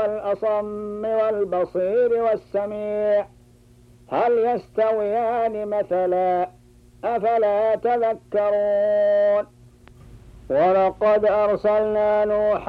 والأصم والبصير والسميع هل يستويان مثلا أفلا تذكرون ولقد أرسلنا نوحا